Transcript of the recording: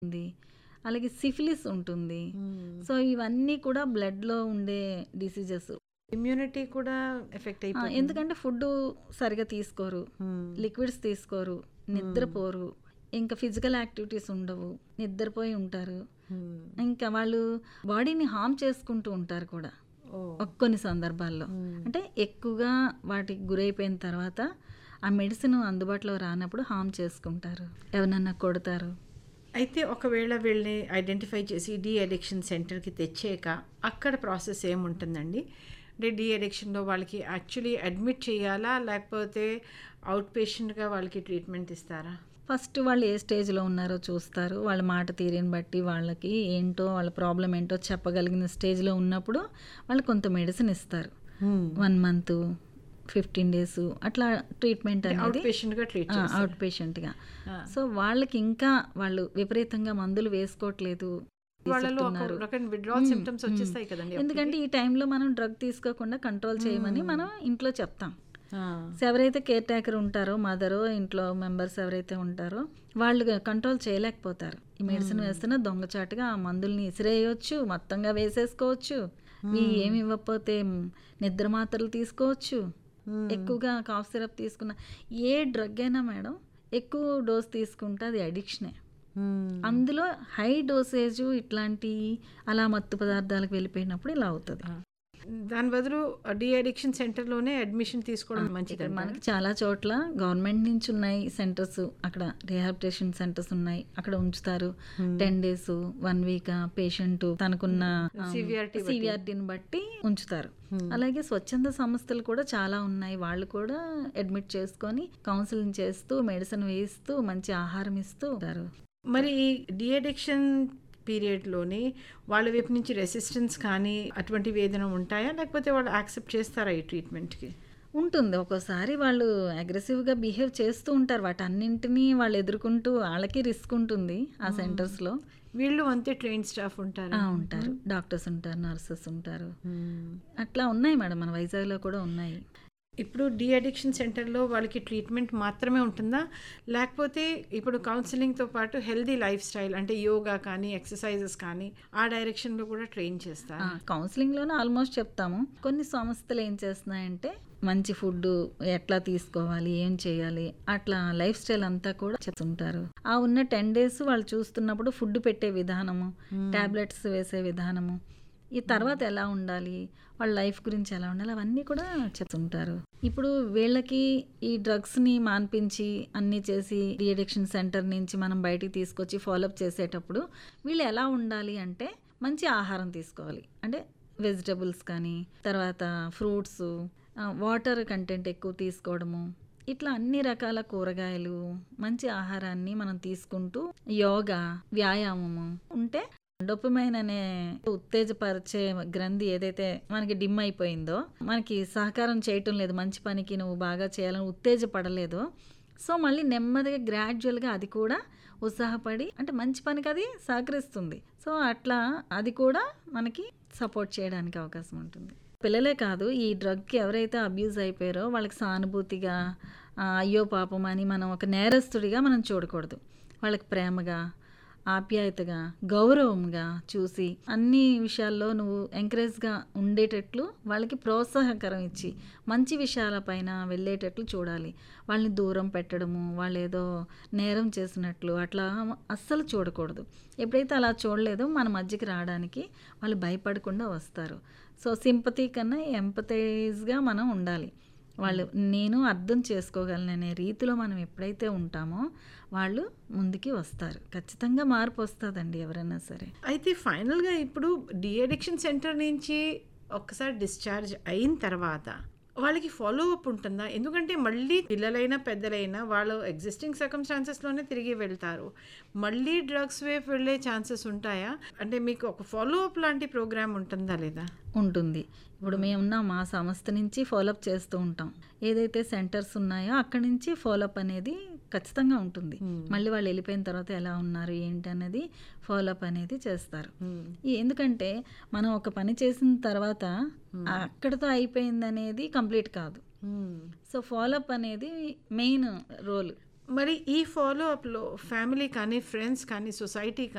ఉంది. అలాగే సిఫిలిస్ ఉంటుంది. సో ఇవన్నీ కూడా బ్లడ్‌లో ఉండే డిసీజెస్. ఇమ్యూనిటీ కూడా ఎఫెక్ట్ అయిపోతుంది. ఎందుకంటే ఫుడ్ సరిగా తీసుకోరు, లిక్విడ్స్ తీసుకోరు, నిద్రపోరు, ఇంకా ఫిజికల్ యాక్టివిటీస్ ఉండవు, నిద్రపోయి ఉంటారు. ఇంకా వాళ్ళు బాడీని హార్మ్ చేసుకుంటూ ఉంటారు కూడా కొన్ని సందర్భాల్లో. అంటే ఎక్కువగా వాటికి గురైపోయిన తర్వాత ఆ మెడిసిన్ అందుబాటులో రానప్పుడు హార్మ్ చేసుకుంటారు, ఎవరన్నా కొడతారు. అయితే ఒకవేళ వీళ్ళని ఐడెంటిఫై చేసి డీ అడిక్షన్ సెంటర్కి తెచ్చాక అక్కడ ప్రాసెస్ ఏముంటుందండి? అంటే డీ అడిక్షన్లో వాళ్ళకి యాక్చువల్లీ అడ్మిట్ చేయాలా, లేకపోతే అవుట్ పేషెంట్గా వాళ్ళకి ట్రీట్మెంట్ ఇస్తారా? ఫస్ట్ వాళ్ళు ఏ స్టేజ్లో ఉన్నారో చూస్తారు. వాళ్ళ మాట తీరుని బట్టి వాళ్ళకి ఏంటో వాళ్ళ ప్రాబ్లం ఏంటో చెప్పగలిగిన స్టేజ్లో ఉన్నప్పుడు వాళ్ళు కొంత మెడిసిన్ ఇస్తారు. 1 month, 15 days అట్లా ట్రీట్మెంట్ అనేది అవుట్ పేషెంట్గా. సో వాళ్ళకి ఇంకా వాళ్ళు విపరీతంగా మందులు వేసుకోవట్లేదు, ఎందుకంటే ఈ టైంలో మనం డ్రగ్ తీసుకోకుండా కంట్రోల్ చేయమని మనం ఇంట్లో చెప్తాం. సో ఎవరైతే కేర్ టేకర్ ఉంటారో, మదరో, ఇంట్లో మెంబర్స్ ఎవరైతే ఉంటారో వాళ్ళు కంట్రోల్ చేయలేకపోతారు. ఈ మెడిసిన్ వేస్తున్న దొంగచాటుగా ఆ మందుల్ని ఇసిరేయచ్చు, మొత్తంగా వేసేసుకోవచ్చు. ఏమి ఇవ్వకపోతే నిద్ర మాత్రలు తీసుకోవచ్చు. ఎక్కువగా కాఫ్ సిరప్ తీసుకున్న ఏ డ్రగ్ అయినా మేడం ఎక్కువ డోస్ తీసుకుంటే అది అడిక్షనే. అందులో హై డోసేజ్ ఇట్లాంటి అలా మత్తు పదార్థాలకు వెళ్ళిపోయినప్పుడు ఇలా అవుతుంది. దాని బదులు డీ అడిక్షన్ సెంటర్లోనే అడ్మిషన్ తీసుకోవడం మంచిది. మనకి చాలా చోట్ల గవర్నమెంట్ నుంచి ఉన్నాయి సెంటర్స్, అక్కడ రిహాబిలిటేషన్ సెంటర్స్ ఉన్నాయి, అక్కడ ఉంచుతారు. 10 days, 1 week పేషెంట్ తనకున్న సివియారిటీని బట్టి ఉంచుతారు. అలాగే స్వచ్ఛంద సంస్థలు కూడా చాలా ఉన్నాయి, వాళ్ళు కూడా అడ్మిట్ చేసుకొని కౌన్సిలింగ్ చేస్తూ, మెడిసిన్ వేయిస్తూ, మంచి ఆహారం ఇస్తూ ఉంటారు. మరి ఈ డీ అడిక్షన్ పీరియడ్లోనే వాళ్ళ వైపు నుంచి రెసిస్టెన్స్ కానీ అటువంటి వేదన ఉంటాయా, లేకపోతే వాళ్ళు యాక్సెప్ట్ చేస్తారా ఈ ట్రీట్మెంట్కి? ఉంటుంది. ఒక్కోసారి వాళ్ళు అగ్రెసివ్గా బిహేవ్ చేస్తూ ఉంటారు. వాటన్నింటినీ వాళ్ళు ఎదుర్కొంటూ వాళ్ళకి రిస్క్ ఉంటుంది ఆ సెంటర్స్లో. వీళ్ళు అంతే ట్రైన్ స్టాఫ్ ఉంటారు, డాక్టర్స్ ఉంటారు, నర్సెస్ ఉంటారు. అట్లా ఉన్నాయి మేడం, మన వైజాగ్లో కూడా ఉన్నాయి. ఇప్పుడు డీ అడిక్షన్ సెంటర్లో వాళ్ళకి ట్రీట్మెంట్ మాత్రమే ఉంటుందా, లేకపోతే ఇప్పుడు కౌన్సిలింగ్తో పాటు హెల్దీ లైఫ్ స్టైల్ అంటే యోగా కానీ ఎక్సర్సైజెస్ కానీ ఆ డైరెక్షన్లో కూడా ట్రైన్ చేస్తారు? కౌన్సిలింగ్లోనే ఆల్మోస్ట్ చెప్తాము. కొన్ని సంస్థలు ఏం చేస్తున్నాయంటే మంచి ఫుడ్ ఎట్లా తీసుకోవాలి, ఏం చేయాలి, అట్లా లైఫ్ స్టైల్ అంతా కూడా చెప్తుంటారు. ఆ ఉన్న 10 days వాళ్ళు చూస్తున్నప్పుడు ఫుడ్ పెట్టే విధానము, టాబ్లెట్స్ వేసే విధానము, ఈ తర్వాత ఎలా ఉండాలి, వాళ్ళ లైఫ్ గురించి ఎలా ఉండాలి, అవన్నీ కూడా చెప్తుంటారు. ఇప్పుడు వీళ్ళకి ఈ డ్రగ్స్ని మాన్పించి అన్నీ చేసి డీ అడిక్షన్ సెంటర్ నుంచి మనం బయటికి తీసుకొచ్చి ఫాలోఅప్ చేసేటప్పుడు వీళ్ళు ఎలా ఉండాలి అంటే మంచి ఆహారం తీసుకోవాలి. అంటే వెజిటబుల్స్ కానీ, తర్వాత ఫ్రూట్స్, వాటర్ కంటెంట్ ఎక్కువ తీసుకోవడము, ఇట్లా అన్ని రకాల కూరగాయలు, మంచి ఆహారాన్ని మనం తీసుకుంటూ యోగా, వ్యాయామము ఉంటే డోపమైన్ అనే ఉత్తేజపరిచే గ్రంథి ఏదైతే మనకి డిమ్ అయిపోయిందో, మనకి సహకారం చేయటం లేదు, మంచి పనికి నువ్వు బాగా చేయాలని ఉత్తేజపడలేదో, సో మళ్ళీ నెమ్మదిగా గ్రాడ్యువల్గా అది కూడా ఉత్సాహపడి అంటే మంచి పనికి అది సహకరిస్తుంది. సో అట్లా అది కూడా మనకి సపోర్ట్ చేయడానికి అవకాశం ఉంటుంది. పిల్లలే కాదు, ఈ డ్రగ్కి ఎవరైతే అబ్యూజ్ అయిపోయారో వాళ్ళకి సానుభూతిగా అయ్యో పాపం అని మనం ఒక నేరస్తుడిగా మనం చూడకూడదు. వాళ్ళకి ప్రేమగా, ఆప్యాయతగా, గౌరవంగా చూసి అన్ని విషయాల్లో నువ్వు ఎంకరేజ్గా ఉండేటట్లు వాళ్ళకి ప్రోత్సాహకరం ఇచ్చి మంచి విషయాలపైన వెళ్ళేటట్లు చూడాలి. వాళ్ళని దూరం పెట్టడము, వాళ్ళు ఏదో నేరం చేసినట్లు అట్లా అస్సలు చూడకూడదు. ఎప్పుడైతే అలా చూడలేదో మన మధ్యకి రావడానికి వాళ్ళు భయపడకుండా వస్తారు. సో సింపతి కన్నా ఎంపథైజ్గా మనం ఉండాలి. వాళ్ళు నేను అర్థం చేసుకోగలననే రీతిలో మనం ఎప్పుడైతే ఉంటామో వాళ్ళు ముందుకి వస్తారు. ఖచ్చితంగా మార్పు వస్తుందండి ఎవరైనా సరే. అయితే ఫైనల్గా ఇప్పుడు డీ అడిక్షన్ సెంటర్ నుంచి ఒక్కసారి డిశ్చార్జ్ అయిన తర్వాత వాళ్ళకి ఫాలో అప్ ఉంటుందా? ఎందుకంటే మళ్ళీ పిల్లలైనా పెద్దలైనా వాళ్ళు ఎగ్జిస్టింగ్ సర్కమ్స్టాన్సెస్లోనే తిరిగి వెళ్తారు. మళ్ళీ డ్రగ్స్ వైపు వెళ్ళే ఛాన్సెస్ ఉంటాయా? అంటే మీకు ఒక ఫాలో అప్ లాంటి ప్రోగ్రామ్ ఉంటుందా లేదా? ఉంటుంది. ఇప్పుడు మేమున్న మా సంస్థ నుంచి ఫాలోఅప్ చేస్తూ ఉంటాం. ఏదైతే సెంటర్స్ ఉన్నాయో అక్కడి నుంచి ఫాలోఅప్ అనేది ఖచ్చితంగా ఉంటుంది. మళ్ళీ వాళ్ళు వెళ్ళిపోయిన తర్వాత ఎలా ఉన్నారు ఏంటి అనేది ఫాలోఅప్ అనేది చేస్తారు. ఎందుకంటే మనం ఒక పని చేసిన తర్వాత అక్కడితో అయిపోయింది అనేది కంప్లీట్ కాదు. సో ఫాలోఅప్ అనేది మెయిన్ రోల్. మరి ఈ ఫాలోఅప్లో ఫ్యామిలీ కానీ, ఫ్రెండ్స్ కానీ, సొసైటీ